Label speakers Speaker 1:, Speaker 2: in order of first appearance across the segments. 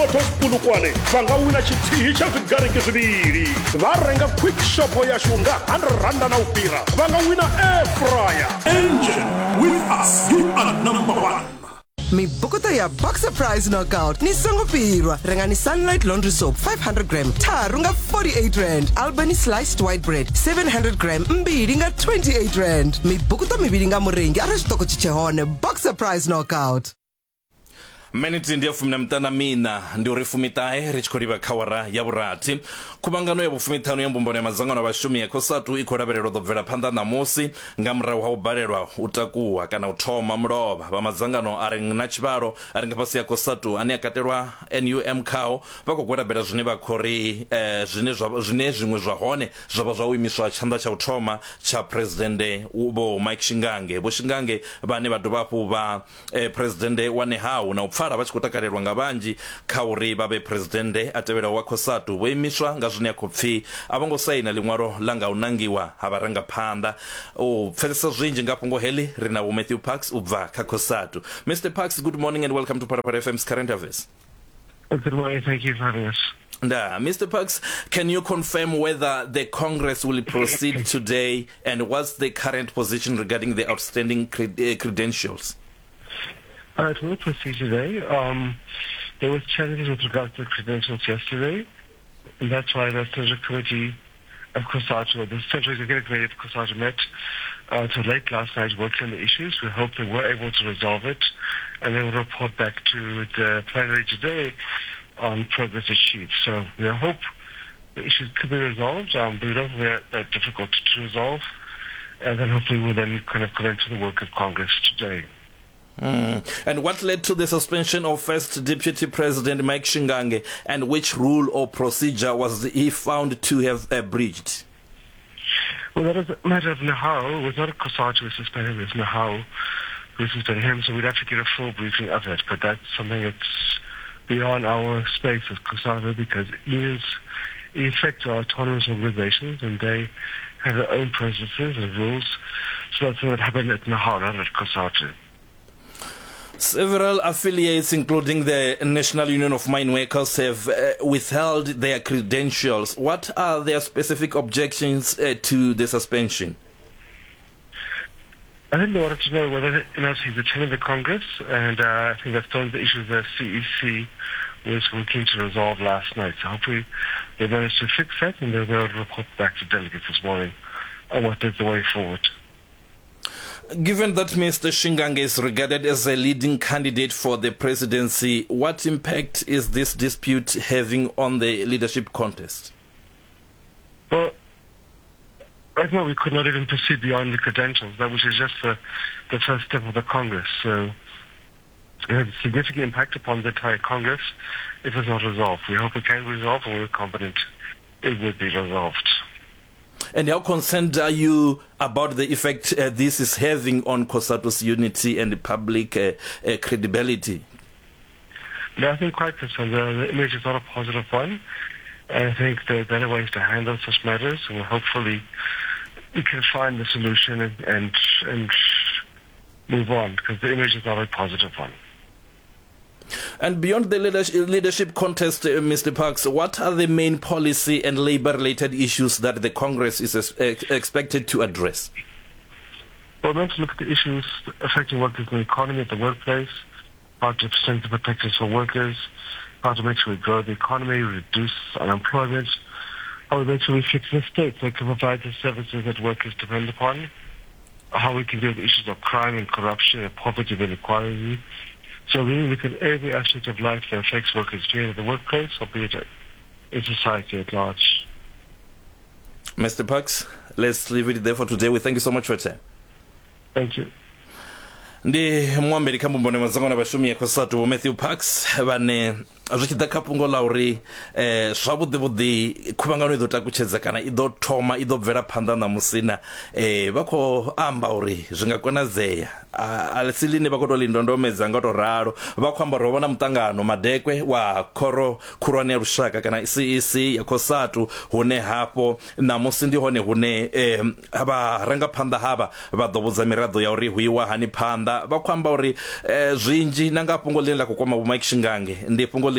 Speaker 1: Motors Pulukwane va nga wina xithihi xa swigariki swiviri. Va renga quick shop ya xunga 100 rand na upira. Va nga wina air fryer. Engine with us, you are number one.
Speaker 2: Mi bukuta ya Boxer Prize Knockout ni sangopirwa rengani Sunlight Laundry Soap 500 gram tharu nga 48 rand, Albany Sliced White Bread 700 gram mbili nga 28 rand. Mi bukuta mivili nga murengi ara xitoko chichehone. Boxer Prize Knockout.
Speaker 3: Minutes ndia fumina mtana mina ndio rifumitae richikoriba kawara ya burati kubangano ya bufumitano ya mbumbano ya mazangano ya bashumi ya kosatu ikoraberero dobvera panda na musi ngamra wa ubarerwa utakuwa kana utoma mroba ba mazangano arenga chibaro arenga pasi ya kosatu ani akaterwa NUM kao bako kwerabera zvine bakori zvine zvimwe zvahone zvaba zvawimiswa chanda cha utoma cha president ubo Mike Shingange bo Shingange bane badobapo ba president wane hao na fara vachikotakarerwa nga vanji kauri babe presidente atevera wa kosatu wemiswa nga zvine yakopfi avangosaina limwaro langa unangiwa havaranga phanda pfesesa zwinji ngapo ngoheli rina Matthew Parks ubva ka kosatu. Mr. Parks, good morning and welcome to Parapara FM's Current Affairs.
Speaker 4: Good morning, thank you for having us.
Speaker 3: Mr. Parks, can you confirm whether the Congress will proceed today and what's the current position regarding the outstanding credentials?
Speaker 4: It will proceed today. There was challenges with regards to the credentials yesterday, and that's why the Central Committee of COSATU, the Central Executive Committee of COSATU met till late last night working on the issues. We hope they were able to resolve it, and they will report back to the plenary today on progress achieved. So we hope the issues could be resolved, but we don't think they're difficult to resolve, and then hopefully we'll then kind of commence the work of Congress today.
Speaker 3: And what led to the suspension of First Deputy President Mike Shingange, and which rule or procedure was he found to have breached?
Speaker 4: Well, that is a matter of Nahau. It was not a COSATU who suspended, it was Nahau who suspended him, so we'd have to get a full briefing of it. But that's something that's beyond our space as COSATU, because it affects our autonomous organizations, and they have their own processes and rules. So that's what happened at Nahau, not at COSATU.
Speaker 3: Several affiliates, including the National Union of Mine Workers, have withheld their credentials. What are their specific objections to the suspension?
Speaker 4: I think they wanted to know whether he's attending the Congress, and I think that's one of the issues that CEC was keen to resolve last night. So hopefully they managed to fix that, and they'll be able to report back to delegates this morning on what is the way forward.
Speaker 3: Given that Mr. Shingange is regarded as a leading candidate for the presidency, what impact is this dispute having on the leadership contest?
Speaker 4: Well, right now we could not even proceed beyond the credentials. That was just the first step of the Congress. So it had a significant impact upon the entire Congress if it's not resolved. We hope it can be resolved, and we're confident it would be resolved.
Speaker 3: And how concerned are you about the effect this is having on COSATU's unity and the public credibility?
Speaker 4: No, I think quite concerned. The image is not a positive one. And I think there are better ways to handle such matters, and hopefully we can find the solution and move on, because the image is not a positive one.
Speaker 3: And beyond the leadership contest, Mr. Parks, what are the main policy and labor-related issues that the Congress is expected to address?
Speaker 4: Well, we're going to look at the issues affecting workers in the economy, at the workplace, how to strengthen protections for workers, how to make sure we grow the economy, reduce unemployment, how we make sure we fix the state so it can provide the services that workers depend upon, how we can deal with issues of crime and corruption and poverty and inequality. So really look at every aspect of life that affects workers, be it at the workplace or be it in society at large.
Speaker 3: Mr. Parks, let's leave it there for today. We thank you so much for your time.
Speaker 4: Thank you.
Speaker 3: Ndi mwambiri kambumbone mazangona bashumi ya COSATU Matthew Parks vane zvichida kapungo lauri zvavudhi khuvangano ido takuchedza kana ido thoma ido bvera phanda na musina vako amba uri zvingakonadzeya alisilini vakoto lindondomedza ngato raro vakwamba rovona mutangano madekwe wa khoro khurwane rushaka kana CEC ya COSATU hune hapo na musi ndi hone hune ava ranga phanda hava vadovudza miraḓo ya uri huiwa hani phanda vakwamba uri zwinji nanga pungo lini la kukwama Mike Shingange ndi pungo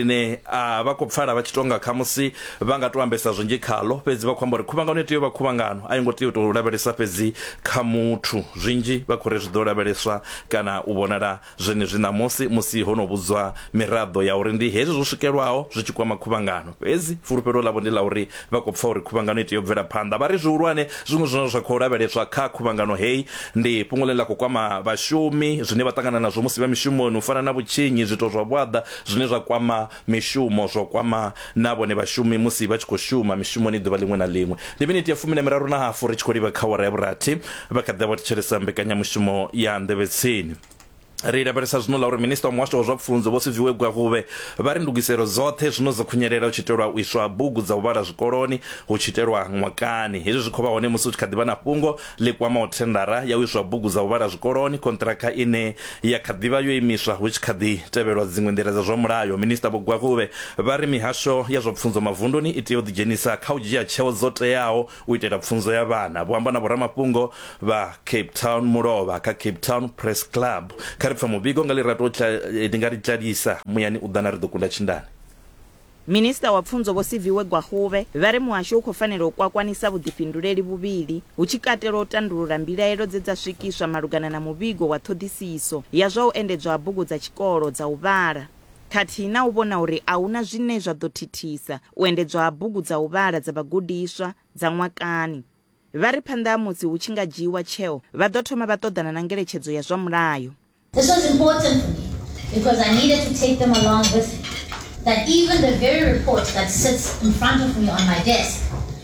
Speaker 3: line vha khou pfala vha tshi tonga kha musi vha nga to ambesa zwinzhi khalo fhedzi vha khou amba uri khuvhangano i tea u vha khuvhangano a i ngo tea u tou lavhelesa fhedzi kha muthu zwinzhi vha khou ri zwi ḓo lavheleswa kana u vhonala zwenezwi musi ho no vhudzwa miraḓo ya uri ndi hezwi zwo swikelwaho zwi tshi kwama khuvhangano fhedzi fulufhelo ḽavho ndi ḽa uri vha khou pfa uri khuvhangano i tea u bvela phanḓa vha ri zwihulwane zwiṅwe zwine zwa khou lavheleswa kha khuvhangano heyi ndi fhungo ḽine ḽa khou kwama vhashumi zwine vha ṱangana nazwo musi vha mishumoni u fana na vhutshinyi zwito zwa vhuaḓa zwine zwa kwama mishumo zwa kwama na vhone vhashumi musi vha tshi khou shuma mishumoni ḓuvha ḽiṅwe na ḽiṅwe ndi miniti ya 13.5 ri tshi khou livha kha awara ya vhurathi vha kha ḓi vha thetshelesa mbekanyamushumo ya Nḓevhetsini. Ri lavhelesa zwino ḽa uri minista wa muhasho wa zwa pfunzo vho Siviwe Gwahube vha ri ndugiselo dzoṱhe zwino dza khunyelela u tshi itelwa u iswa bugu dza u vhala zwikoloni hu tshi itelwa ṅwakani hezwi zwi khou vha hone musi hu tshi kha ḓi vha na fhungo ḽi kwamaho thendara ya u iswa bugu dza u vhala zwikoloni kontraka ine ya kha ḓi vha yo imiswa hu tshi kha ḓi tevhelwa dziṅwe nḓila dza zwa mulayo. Minista Vho Gwahube vha ri mihasho ya zwa pfunzo mavunduni i tea u ḓidzhenisa kha u dzhia tsheo dzo teaho u itela pfunzo ya vhana. Vho amba na vhoramafhungo vha Cape Town Mulovha kha Cape Town Press Club pfa muvhigo nga lirato ndi nga ri tladisa muyani u dana ri ḓo kunda tshindani.
Speaker 5: Minista wa pfunzo Vho Siviwe Gwahube vha ri muhasho u khou fanela u kwakwanisa vhuḓifhinduleli vhuvhili hu tshi katela u tandulula mbilaelo dze dza swikiswa malugana na muvhigo wa ṱhoḓisiso ya zwa u endedzwa ha bugu dza tshikolo dza u vhala khathihi na u vhona uri a huna zwine zwa ḓo thithisa u endedzwa ha bugu dza u vhala dza vhagudiswa dza ṅwakani. Vha ri phanḓa ha musi hu tshi nga dzhiiwa tsheo vha ḓo thoma vha ṱoḓana na ngeletshedzo ya zwa mulayo.
Speaker 6: This was important for me because I needed to take them along with me. That even the very report that sits in front of me on my desk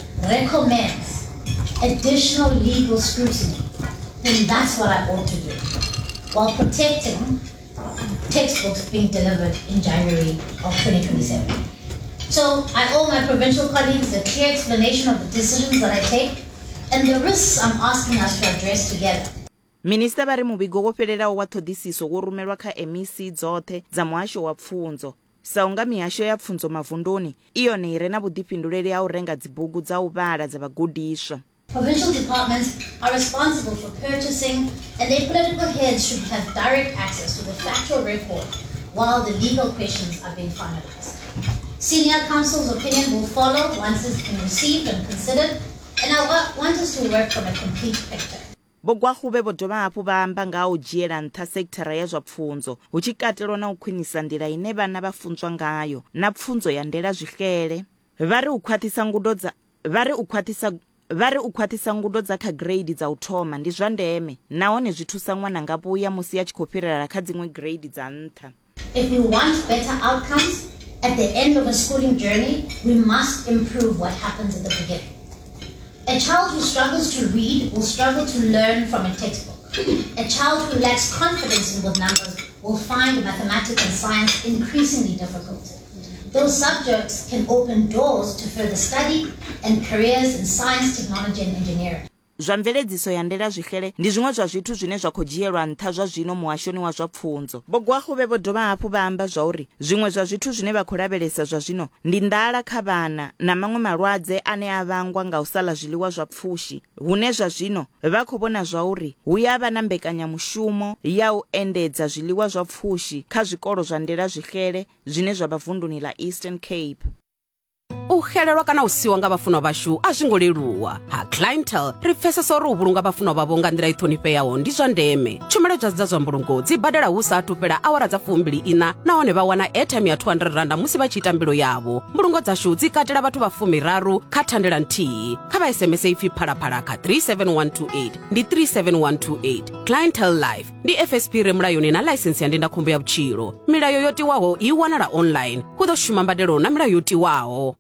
Speaker 6: recommends additional legal scrutiny, then that's what I ought to do, while protecting textbooks being delivered in January of 2027. So I owe my provincial colleagues a clear explanation of the decisions that I take and the risks I'm asking us to address together.
Speaker 5: Minista vha ri muvhigo wo fhelelaho wa ṱhoḓisiso wo rumelwa kha MEC dzoṱhe dza muhasho wa pfunzo sa unga mihasho ya pfunzo mavunduni i yone i re na vhuḓifhinduleli ha u renga dzibugu dza u vhala dza vhagudiswa.
Speaker 6: Provincial departments are responsible for purchasing and their political heads should have direct access to the factual record while the legal questions are being finalized. Senior Council's opinion will follow once it's been received and considered, and I want us to work from a complete picture.
Speaker 5: Vho Gwahube vho dovha hafhu vha amba nga u dzhiela nṱha sekithara ya zwa pfunzo hu tshi katelwa na u khwinisa nḓila ine vhana vha funzwa ngayo na pfunzo ya ndela zwixele. Vha ri u khwaṱhisa ngudo dza kha grade dza u thoma ndi zwa ndeme nahone zwi thusa ṅwana nga vhuya musi a tshi khou fhirela kha dziṅwe grade dza nṱha.
Speaker 6: If we want better outcomes at the end of a schooling journey, we must improve what happens at the beginning. A child who struggles to read will struggle to learn from a textbook. A child who lacks confidence with numbers will find mathematics and science increasingly difficult. Those subjects can open doors to further study and careers in science, technology and engineering.
Speaker 5: Zwa mveledziso ya ndela zwixele ndi zwiṅwe zwa zwithu zwine zwa khou dzhielwa nṱha zwa zwino muhashoni wa zwa pfunzo. Vho Gwahube vho dovha hafhu vha amba zwa uri zwiṅwe zwa zwithu zwine vha khou lavhelesa zwa zwino ndi nḓala kha vhana na maṅwe malwadze ane a vhangwa nga u sala zwiḽiwa zwa pfushi hune zwa zwino vha khou vhona zwa uri hu ya vha na mbekanyamushumo ya u endedza zwiḽiwa zwa pfushi kha zwikolo zwa ndela zwixele zwine zwa vha vunduni ḽa Eastern Cape.
Speaker 7: U xelelwa kana u siwa nga vhafunwa vashu a zwi ngo leluwa ha Clientele ri pfesesa uri u vhulunga vhafunwa vhavho nga nḓila i ṱhonifheaho ndi zwa ndeme. Tshumelo dza zwa mbulungo dzi badela hu sa athu fhela awara dza 24 nahone vha wana airtime ya R200 musi vha tshi ita mbilo yavho. Mbulungo dzashu dzi katela vhathu vha 13 kha thandela nthihi kha vha SMS ipfi phalaphala kha 37128 ndi 37128. Clientele Life ndi FSP re mulayoni na license ya ndindakhombo ya vhutshilo. Milayo yo tiwaho i wanala online hu ḓo shuma mbadelo na milayo yo tiwaho.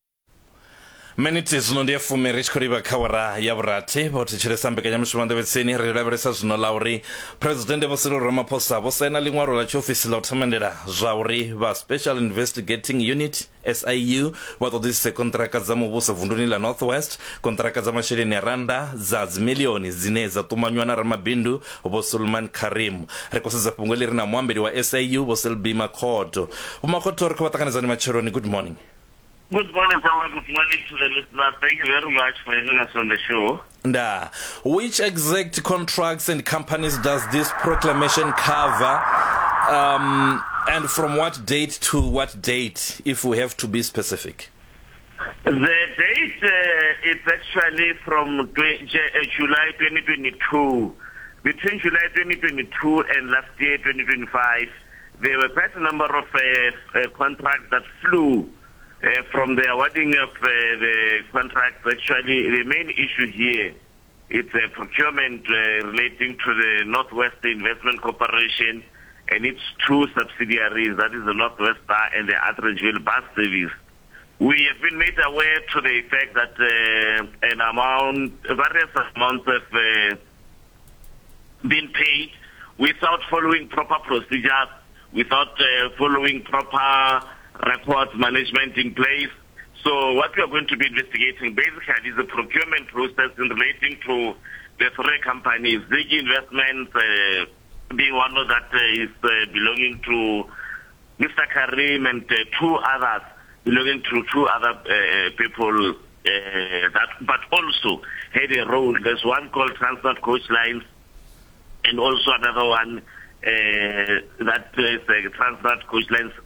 Speaker 3: Miniti zwino ndi ya 10 ri tshi khou livha kha awara ya vhurathi vho thetshelesa mbekanyamushumo ya Nḓevhetsini ri lavhelesa zwino ḽa uri President Vho Cyril Ramaphosa vho saina ḽiṅwalo ḽa tshiofisi ḽa u themendela zwa uri vha Special Investigating Unit SIU vha ṱoḓisise kontraka dza muvhuso vunduni ḽa North West, kontraka dza masheleni ya randa dza dzimilioni dzine dza ṱumanywa na ramabindu Vho Sulman Karim. Ri khou sedza fhungo ḽi re na muambeli wa SIU Vho Selby Makhoto. Vho Makhoto ri khou vha ṱanganedzani matsheloni. Good morning.
Speaker 8: Good morning, Papa. Good morning to the listeners. Thank you very much for having us on the show.
Speaker 3: Which exact contracts and companies does this proclamation cover? And from what date to what date, if we have to be specific?
Speaker 8: The date is actually from July 2022. Between July 2022 and last year, 2025, there were quite a number of contracts that flew from the awarding of the contracts. Actually, the main issue here is procurement relating to the Northwest Investment Corporation and its two subsidiaries, that is the Northwest Star and the Atteridgeville Bus Service. We have been made aware to the effect that various amounts have been paid without following proper procedures, without following proper records management in place. So what we are going to be investigating basically is the procurement process in relating to the three companies, Ziggy Investments being one of that is belonging to Mr. Karim, and two others belonging to two other people that but also had a role. There's one called Transnet Coach Lines, and also another one that is Transnet Coach Lines